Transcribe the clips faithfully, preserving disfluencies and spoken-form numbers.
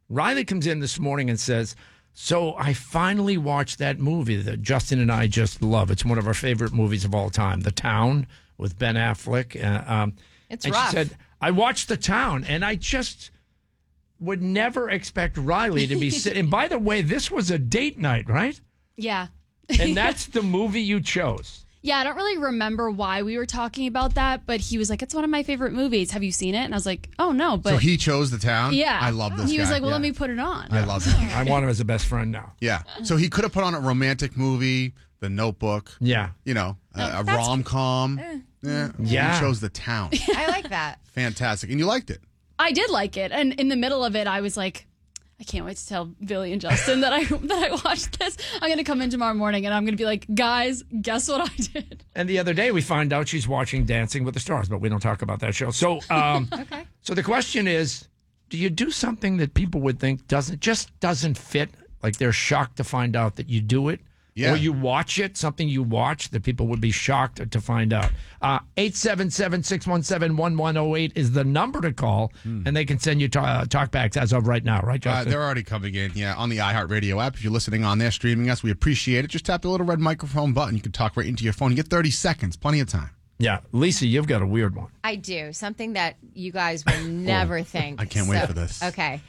Riley comes in this morning and says, so I finally watched that movie that Justin and I just love. It's one of our favorite movies of all time, The Town with Ben Affleck. Uh, um, it's and rough. She said, I watched The Town, and I just would never expect Riley to be sitting. And by the way, this was a date night, right? Yeah. And that's the movie you chose. Yeah, I don't really remember why we were talking about that, but he was like, it's one of my favorite movies. Have you seen it? And I was like, oh, no. But so he chose The Town? Yeah. I love this He guy. was like, well, yeah. let me put it on. I love him. I want him as a best friend now. Yeah. So he could have put on a romantic movie, The Notebook. Yeah. You know, No, a, a that's- rom-com. Eh. Yeah. Yeah. He chose The Town. I like that. Fantastic. And you liked it. I did like it. And in the middle of it, I was like, I can't wait to tell Billy and Justin that I that I watched this. I'm going to come in tomorrow morning and I'm going to be like, guys, guess what I did? And the other day we find out she's watching Dancing with the Stars, but we don't talk about that show. So, um, Okay. so the question is, do you do something that people would think doesn't just doesn't fit? Like they're shocked to find out that you do it? Yeah. Or you watch it, something you watch that people would be shocked to find out. Uh, eight seven seven, six one seven, one one zero eight is the number to call, Hmm. and they can send you ta- uh, talkbacks as of right now, right, Uh, Justin? they're already coming in, yeah, on the iHeartRadio app. If you're listening on there, streaming us, we appreciate it. Just tap the little red microphone button. You can talk right into your phone. You get thirty seconds, plenty of time. yeah. Lisa, you've got a weird one. I do. Something that you guys will never think. I can't wait for this. Okay.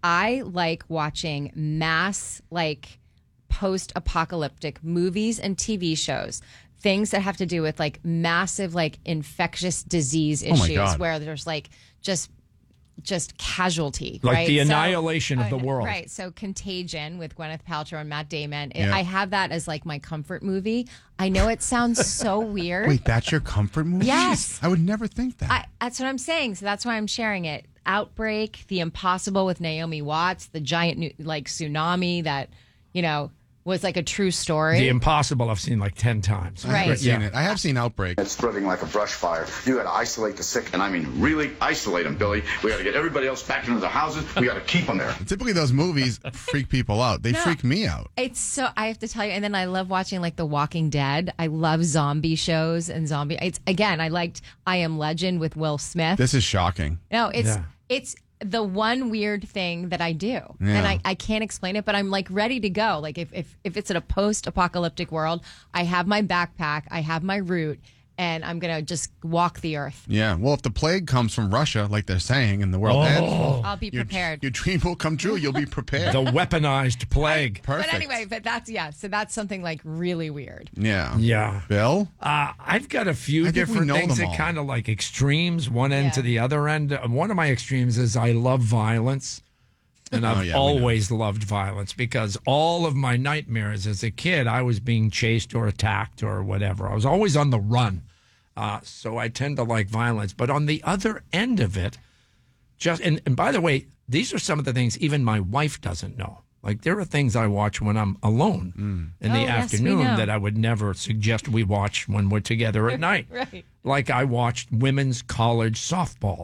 I like watching mass, like, post-apocalyptic movies and T V shows. Things that have to do with, like, massive, like, infectious disease Oh my issues God. where there's, like, just just casualty. Like right? the So- annihilation of the world. Right. So Contagion with Gwyneth Paltrow and Matt Damon. It- Yeah. I have that as, like, my comfort movie. I know it sounds so weird. Wait, that's your comfort movie? Yes. I would never think that. I, that's what I'm saying. So that's why I'm sharing it. Outbreak, The Impossible with Naomi Watts, the giant nu- like tsunami that, you know, was like a true story. The Impossible I've seen like ten times. Right. I've seen Yeah. it. I have seen Outbreak. It's spreading like a brush fire. You got to isolate the sick, and I mean really isolate them, Billy. We got to get everybody else back into their houses. We got to keep them there. Typically, those movies freak people out. They No. freak me out. It's so, I have to tell you, and then I love watching like The Walking Dead. I love zombie shows and zombie. It's again, I liked I Am Legend with Will Smith. This is shocking. No, it's Yeah. it's the one weird thing that I do. Yeah. And I, I can't explain it, but I'm like ready to go. Like if, if if it's in a post apocalyptic world, I have my backpack, I have my route, and I'm gonna just walk the earth. Yeah. Well, if the plague comes from Russia, like they're saying, and the world ends, I'll be your, prepared. your dream will come true. You'll be prepared. The weaponized plague. Perfect. But anyway, but that's yeah, so that's something like really weird. Yeah. Yeah. Bill? Uh, I've got a few I think we different know things them that all. kind of like extremes, one end Yeah. to the other end. Uh, One of my extremes is I love violence. And I've Oh, yeah, we know. always loved violence because all of my nightmares as a kid, I was being chased or attacked or whatever. I was always on the run. Uh, so I tend to like violence. But on the other end of it, just and, and by the way, these are some of the things even my wife doesn't know. Like there are things I watch when I'm alone in Oh, the yes, we afternoon know. that I would never suggest we watch when we're together at night. Right. Like I watched women's college softball,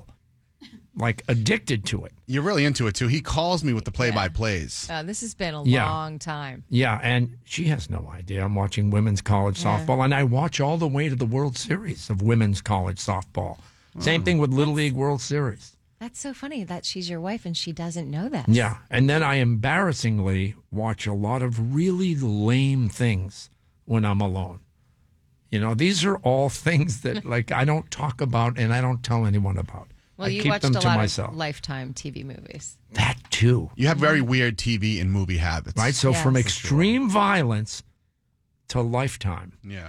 like addicted to it. You're really into it, too. He calls me with the play-by-plays. Uh, this has been a Yeah. long time. Yeah, and she has no idea. I'm watching women's college softball, and I watch all the way to the World Series of women's college softball. Same thing with Little League World Series. That's so funny that she's your wife and she doesn't know that. Yeah, and then I embarrassingly watch a lot of really lame things when I'm alone. You know, these are all things that like I don't talk about and I don't tell anyone about. Well, I you keep watched them a to lot myself. of Lifetime T V movies. That too, You have very weird T V and movie habits. right? So from Yes. extreme violence to Lifetime. Yeah.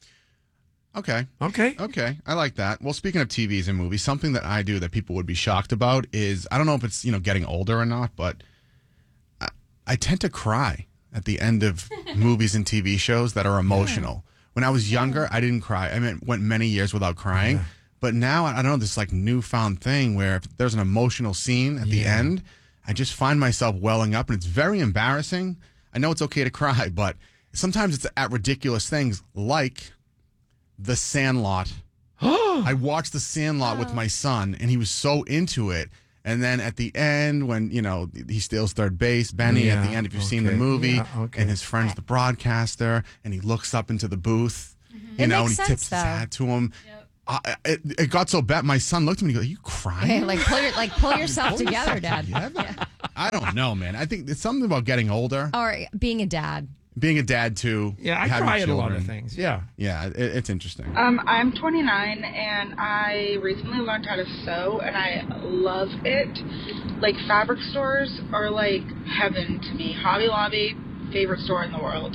Okay. Okay. Okay, I like that. Well, speaking of T Vs and movies, something that I do that people would be shocked about is I don't know if it's you know getting older or not, but I, I tend to cry at the end of movies and T V shows that are emotional. When I was younger, I didn't cry. I mean, went many years without crying, but now I don't know this like newfound thing where if there's an emotional scene at the Yeah. end, I just find myself welling up, and it's very embarrassing. I know it's okay to cry, but sometimes it's at ridiculous things like The Sandlot. I watched The Sandlot with my son, and he was so into it. And then at the end, when, you know, he steals third base, Benny, at the Yeah, end, if you've seen the okay. movie, Yeah, okay. and his friend's the broadcaster, and he looks up into the booth, you It know, makes and he sense, tips his though. hat to him. I, it, it got so bad. My son looked at me and he goes, "Are you crying?" Hey, like pull your like pull yourself Pull together, yourself Dad. together. I don't don't know, man. I think it's something about getting older, Or being a dad. being a dad too. Yeah, I having cry at a lot of children. things. Yeah. Yeah, it, it's interesting. Um, I'm twenty-nine and I recently learned how to sew and I love it. Like fabric stores are like heaven to me. Hobby Lobby, favorite store in the world.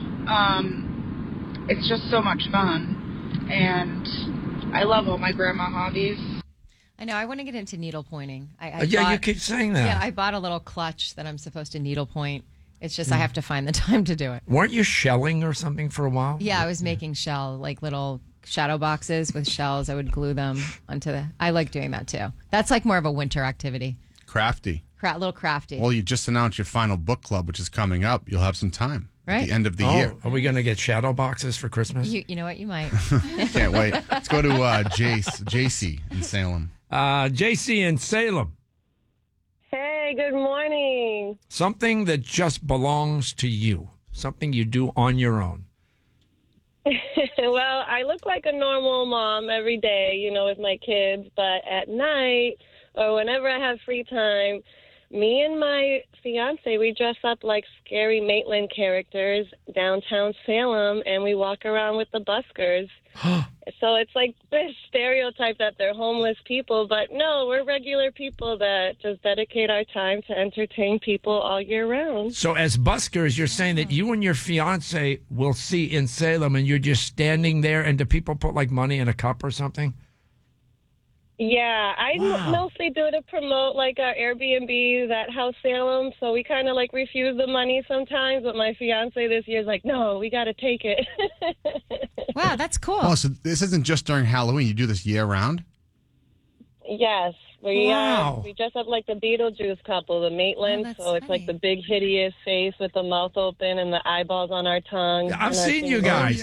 Um, it's just so much fun and I love all my grandma hobbies. I know. I want to get into needle pointing. I, I Uh, yeah, bought, you keep saying that. Yeah, I bought a little clutch that I'm supposed to needle point. It's just I have to find the time to do it. Weren't you shelling or something for a while? Yeah, I was making shell, like little shadow boxes with shells. I would glue them onto the. I like doing that too. That's like more of a winter activity. Crafty. Cra- little crafty. Well, you just announced your final book club, which is coming up. You'll have some time at Right. the end of the Oh, year. are we going to get shadow boxes for Christmas? you, you know what? You might. Can't wait. Let's go to uh, Jace, J C in Salem. Uh, J C in Salem. Hey, good morning. Something that just belongs to you. Something you do on your own. Well, I look like a normal mom every day, you know, with my kids, but at night or whenever I have free time, me and my fiance, we dress up like scary Maitland characters downtown Salem, and we walk around with the buskers. So it's like this stereotype that they're homeless people, but no, we're regular people that just dedicate our time to entertain people all year round. So as buskers, you're saying that you and your fiance will see in Salem and you're just standing there and do people put like money in a cup or something? Yeah, I m- Wow. mostly do it to promote like our Airbnb, that house Salem. So we kind of like refuse the money sometimes, but my fiance this year is like, no, we got to take it. Wow, that's cool. Oh, so this isn't just during Halloween. You do this year round? Yes, we Wow. uh, we dress up like the Beetlejuice couple, the Maitland. Oh, that's so it's like funny. the big hideous face with the mouth open and the eyeballs on our tongue. I've and our seen you fingers.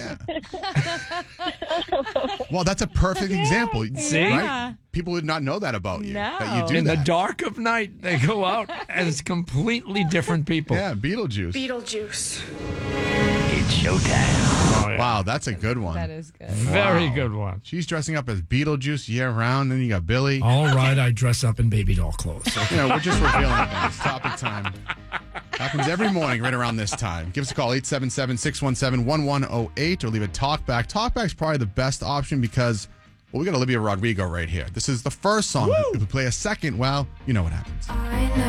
guys. Well, that's a perfect example. See? Right? People would not know that about you. No. That you do In that. the dark of night, they go out as completely different people. Yeah, Beetlejuice. Beetlejuice. Oh, yeah. Wow, that's a good one. That is good. Very Wow. good one. She's dressing up as Beetlejuice year round. Then you got Billy. All right, I dress up in baby doll clothes. You know, we're just revealing things. Topic time. Happens every morning right around this time. Give us a call, eight seven seven, six one seven, one one zero eight, or leave a talkback. Talkback's probably the best option because, well, we got Olivia Rodrigo right here. This is the first song. If we play a second, well, you know what happens.